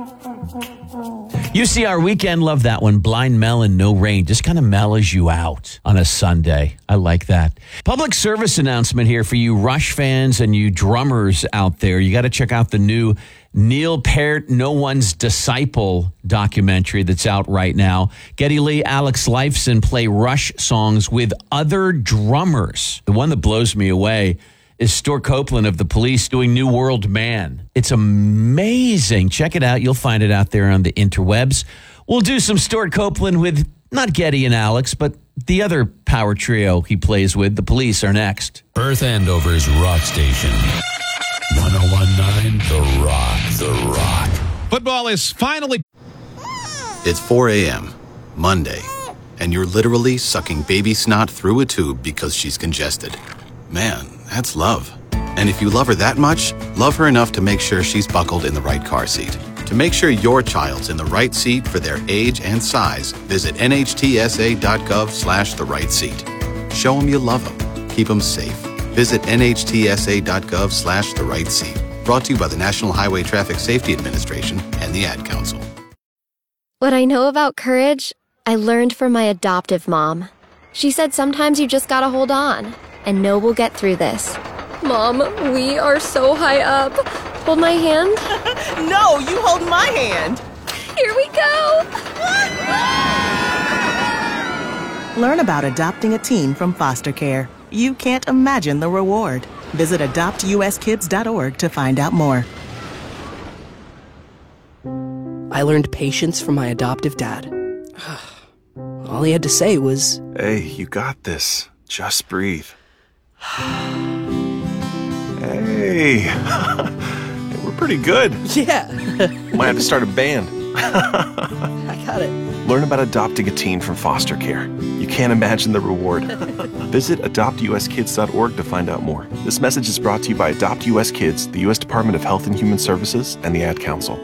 UCR Weekend, love that one. Blind Melon, No Rain. Just kind of mellows you out on a Sunday. I like that. Public service announcement here for you Rush fans and you drummers out there. You got to check out the new Neil Peart, No One's Disciple documentary that's out right now. Geddy Lee, Alex Lifeson play Rush songs with other drummers. The one that blows me away is Stuart Copeland of The Police doing New World Man. It's amazing. Check it out. You'll find it out there on the interwebs. We'll do some Stuart Copeland with not Geddy and Alex, but the other power trio he plays with. The Police are next. Perth Andover's rock station. 101.9 The Rock. The Rock. Football is finally... It's 4 a.m., Monday, and you're literally sucking baby snot through a tube because she's congested. Man, that's love. And if you love her that much, love her enough to make sure she's buckled in the right car seat. To make sure your child's in the right seat for their age and size, visit nhtsa.gov/the right seat. Show them you love them. Keep them safe. Visit nhtsa.gov/the right seat. Brought to you by the National Highway Traffic Safety Administration and the Ad Council. What I know about courage, I learned from my adoptive mom. She said sometimes you just gotta hold on and know we'll get through this. Mom, we are so high up. Hold my hand. No, you hold my hand. Here we go. Learn about adopting a teen from foster care. You can't imagine the reward. Visit adoptuskids.org to find out more. I learned patience from my adoptive dad. All he had to say was, "Hey, you got this. Just breathe." Hey, we're pretty good. yeah. Might have to start a band. I got it. Learn about adopting a teen from foster care. You can't imagine the reward. Visit adoptuskids.org to find out more. This message is brought to you by Adopt US Kids, the U.S. Department of Health and Human Services, and the Ad Council.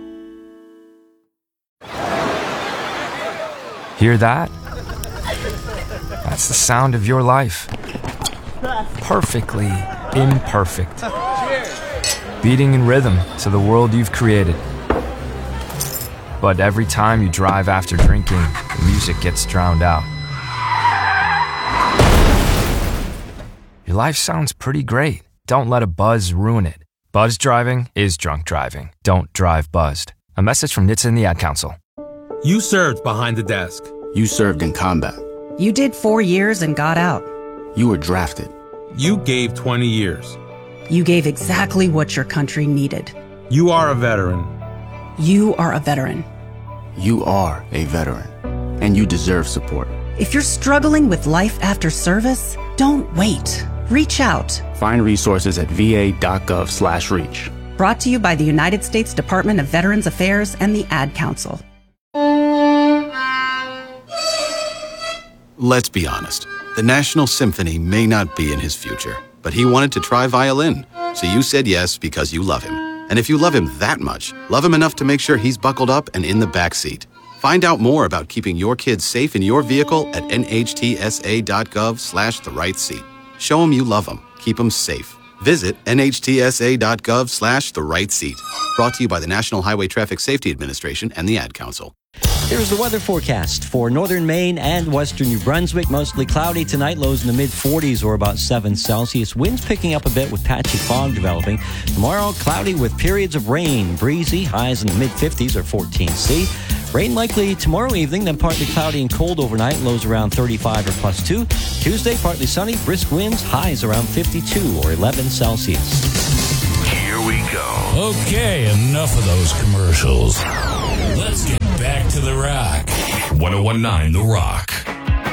Hear that? That's the sound of your life. Perfectly imperfect. Beating in rhythm to the world you've created. But every time you drive after drinking, the music gets drowned out. Your life sounds pretty great. Don't let a buzz ruin it. Buzz driving is drunk driving. Don't drive buzzed. A message from NHTSA and the Ad Council. You served behind the desk. You served in combat. You did 4 years and got out. You were drafted. You gave 20 years. You gave exactly what your country needed. You are a veteran. You are a veteran. You are a veteran. And you deserve support. If you're struggling with life after service, don't wait. Reach out. Find resources at va.gov/reach. Brought to you by the United States Department of Veterans Affairs and the Ad Council. Let's be honest. The National Symphony may not be in his future, but he wanted to try violin. So you said yes because you love him. And if you love him that much, love him enough to make sure he's buckled up and in the back seat. Find out more about keeping your kids safe in your vehicle at nhtsa.gov/the right seat. Show him you love him. Keep him safe. Visit nhtsa.gov/the right seat. Brought to you by the National Highway Traffic Safety Administration and the Ad Council. Here's the weather forecast for northern Maine and western New Brunswick. Mostly cloudy tonight, lows in the mid-40s or about 7 Celsius. Winds picking up a bit with patchy fog developing. Tomorrow, cloudy with periods of rain. Breezy, highs in the mid-50s or 14 C. Rain likely tomorrow evening, then partly cloudy and cold overnight. Lows around 35 or +2. Tuesday, partly sunny, brisk winds, highs around 52 or 11 Celsius. Here we go. Okay, enough of those commercials. Let's get back to The Rock. 101.9 The Rock.